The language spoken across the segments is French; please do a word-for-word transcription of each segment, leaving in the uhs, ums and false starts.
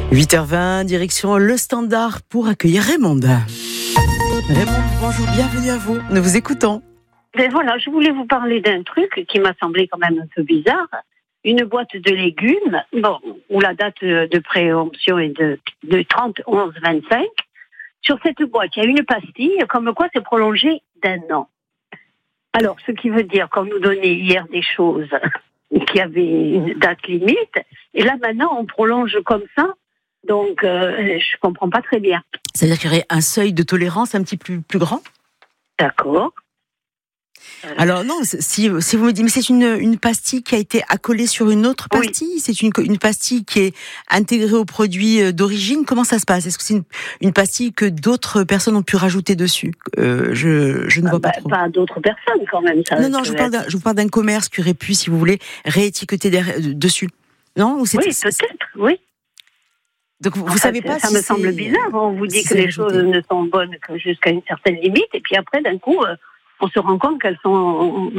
huit heures vingt, direction le Standard pour accueillir Raymond. Raymond, bonjour, bienvenue à vous. Nous vous écoutons. Ben voilà, je voulais vous parler d'un truc qui m'a semblé quand même un peu bizarre. Une boîte de légumes, bon, où la date de préemption est de, de trente onze vingt-cinq. Sur cette boîte, il y a une pastille, comme quoi c'est prolongé d'un an. Alors, ce qui veut dire qu'on nous donnait hier des choses qui avaient une date limite, et là maintenant on prolonge comme ça, donc euh, je comprends pas très bien. C'est-à-dire qu'il y aurait un seuil de tolérance un petit peu plus, plus grand ? D'accord. Alors non, si, si vous me dites, mais c'est une, une pastille qui a été accolée sur une autre pastille, oui. C'est une, une pastille qui est intégrée au produit d'origine. Comment ça se passe ? Est-ce que c'est une, une pastille que d'autres personnes ont pu rajouter dessus ? euh, Je, je ne vois bah, pas trop. Pas d'autres personnes quand même. Ça non, non, je vous, parle d'un, je vous parle d'un commerce qui aurait pu, si vous voulez, réétiqueter derrière, dessus. Non ? Ou c'est, Oui, c'est, peut-être, oui. Donc vous, en vous fait, savez pas ça si me c'est... semble bizarre. On vous dit si que les choses rajouté. ne sont bonnes que jusqu'à une certaine limite, et puis après, d'un coup, euh, on se rend compte qu'elles sont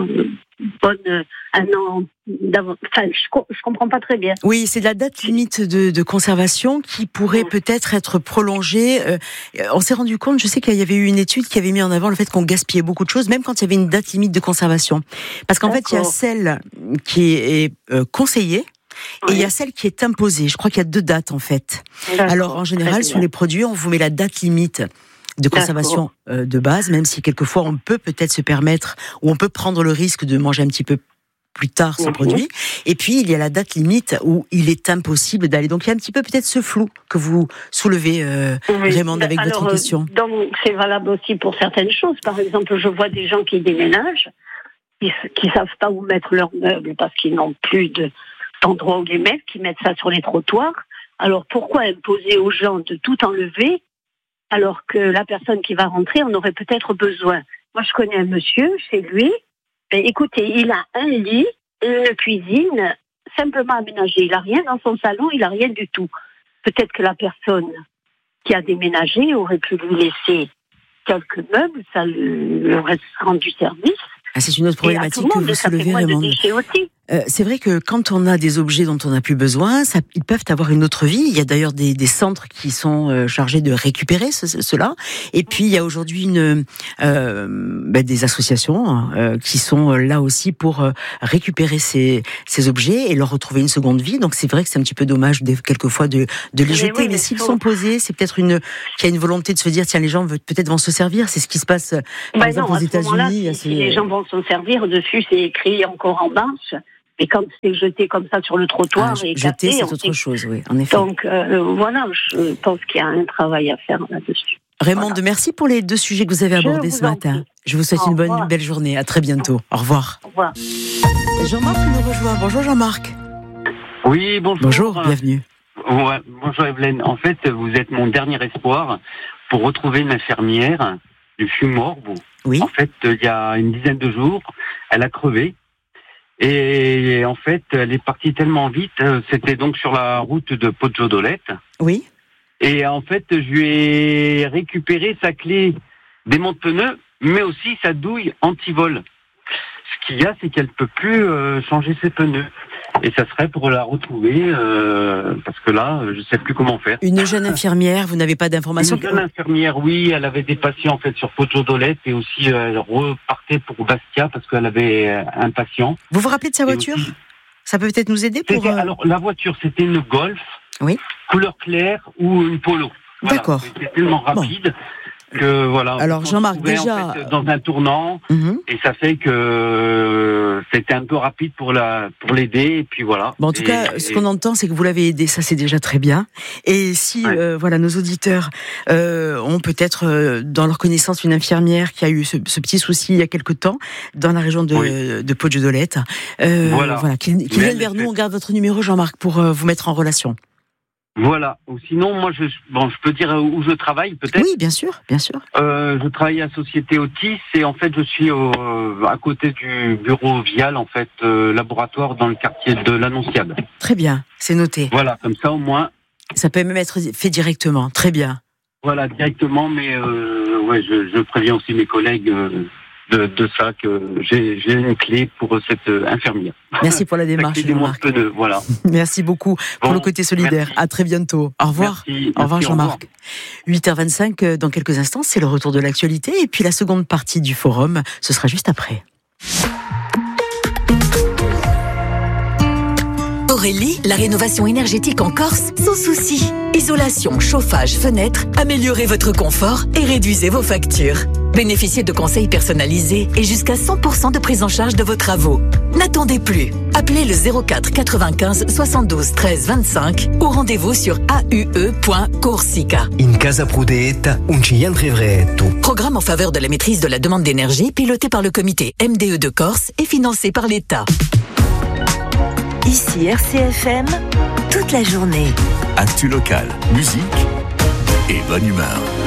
bonnes un an d'avant. Enfin, je, je comprends pas très bien. Oui, c'est la date limite de, de conservation qui pourrait peut-être être prolongée. Euh, on s'est rendu compte, je sais qu'il y avait eu une étude qui avait mis en avant le fait qu'on gaspillait beaucoup de choses, même quand il y avait une date limite de conservation. Parce qu'en D'accord. fait, il y a celle qui est euh, conseillée. Et il oui. y a celle qui est imposée. Je crois qu'il y a deux dates en fait. D'accord. Alors en général, sur les produits, on vous met la date limite de conservation euh, de base, même si quelquefois on peut peut-être se permettre ou on peut prendre le risque de manger un petit peu plus tard ce mmh. produit. Et puis il y a la date limite où il est impossible d'aller. Donc il y a un petit peu peut-être ce flou que vous soulevez, euh, oui. Raymond, avec Alors, votre question. Donc c'est valable aussi pour certaines choses. Par exemple, je vois des gens qui déménagent, qui qui savent pas où mettre leurs meubles parce qu'ils n'ont plus de d'endroits où les mettre, qui mettent ça sur les trottoirs. Alors pourquoi imposer aux gens de tout enlever alors que la personne qui va rentrer en aurait peut-être besoin? Moi, je connais un monsieur, chez lui, ben, écoutez, il a un lit, une cuisine simplement aménagée. Il n'a rien dans son salon, il n'a rien du tout. Peut-être que la personne qui a déménagé aurait pu lui laisser quelques meubles, ça lui aurait rendu service. Ah, c'est une autre problématique que vous soulevez, Raymond. Euh, c'est vrai que quand on a des objets dont on n'a plus besoin, ça, ils peuvent avoir une autre vie. Il y a d'ailleurs des, des centres qui sont euh, chargés de récupérer ce, cela. Et puis il y a aujourd'hui une, euh, ben, des associations euh, qui sont là aussi pour euh, récupérer ces, ces objets et leur retrouver une seconde vie. Donc c'est vrai que c'est un petit peu dommage des, quelquefois de, de les mais jeter. Oui, mais, mais s'ils faut... sont posés, c'est peut-être une qu'il y a une volonté de se dire tiens, les gens peut-être vont se servir. C'est ce qui se passe par ben exemple non, aux États-Unis. Si, si les gens vont s'en servir, dessus c'est écrit encore en marche. Et quand c'est jeté comme ça sur le trottoir ah, et jeter, cassé, c'est on autre sait... chose, oui, en effet. Donc euh, voilà, je pense qu'il y a un travail à faire là-dessus. Raymond, voilà. merci pour les deux sujets que vous avez abordés ce matin. Prie. Je vous souhaite une bonne, une belle journée. À très bientôt. Au revoir. Au revoir. Jean-Marc nous rejoint. Bonjour Jean-Marc. Oui, bonjour. Bonjour, bienvenue. Ouais, bonjour Evelyne. En fait, vous êtes mon dernier espoir pour retrouver une infirmière du Fumorbe. Oui. En fait, il y a une dizaine de jours, elle a crevé. Et en fait, elle est partie tellement vite, c'était donc sur la route de Poggio-d'Olette. Oui. Et en fait, je lui ai récupéré sa clé démonte-pneu, mais aussi sa douille anti-vol. Ce qu'il y a, c'est qu'elle peut plus euh, changer ses pneus. Et ça serait pour la retrouver, euh, parce que là, je sais plus comment faire. Une jeune infirmière, vous n'avez pas d'informations? Une jeune infirmière, oui, elle avait des patients en fait sur Poggio-d'Olette et aussi euh, elle repartait pour Bastia parce qu'elle avait euh, un patient. Vous vous rappelez de sa voiture? Aussi... Ça peut peut-être nous aider pour... Euh... Alors, la voiture, c'était une Golf, oui, couleur claire ou une Polo. Voilà. D'accord. C'était tellement rapide... Bon. Que, voilà, alors Jean-Marc, déjà en fait, dans un tournant, mm-hmm. et ça fait que c'était un peu rapide pour la pour l'aider et puis voilà. Bon, en tout et, cas, et... ce qu'on entend, c'est que vous l'avez aidé, ça c'est déjà très bien. Et si ouais. euh, voilà, nos auditeurs euh, ont peut-être euh, dans leur connaissance une infirmière qui a eu ce, ce petit souci il y a quelque temps dans la région de, oui. de Poggio-d'Olette, euh, voilà, voilà qu'ils, qu'ils viennent vers nous, on garde votre numéro, Jean-Marc, pour euh, vous mettre en relation. Voilà. Ou sinon, moi, je, bon, je peux dire où je travaille, peut-être. Oui, bien sûr, bien sûr. Euh, je travaille à Société Otis et en fait, je suis au, à côté du bureau Vial, en fait, euh, laboratoire dans le quartier de l'Annonciade. Très bien, c'est noté. Voilà, comme ça, au moins. Ça peut même être fait directement. Très bien. Voilà, directement, mais euh, ouais, je, je préviens aussi mes collègues. Euh, de, de ça que j'ai, j'ai une clé pour cette infirmière. Merci pour la démarche, la clé des Jean-Marc. montres pneus, voilà. Merci beaucoup pour Bon, le côté solidaire. merci. À très bientôt. Au revoir. Merci, au revoir, merci, Jean-Marc. huit heures vingt-cinq, dans quelques instants, c'est le retour de l'actualité. Et puis la seconde partie du forum, ce sera juste après. Aurélie, la rénovation énergétique en Corse, sans souci. Isolation, chauffage, fenêtre, améliorez votre confort et réduisez vos factures. Bénéficiez de conseils personnalisés et jusqu'à cent pour cent de prise en charge de vos travaux. N'attendez plus. Appelez le zéro quatre quatre-vingt-quinze soixante-douze treize vingt-cinq ou rendez-vous sur a u e point corsica. In casa prudetta, un ciantrevretto. Programme en faveur de la maîtrise de la demande d'énergie piloté par le comité M D E de Corse et financé par l'État. Ici R C F M, toute la journée. Actu local, musique et bonne humeur.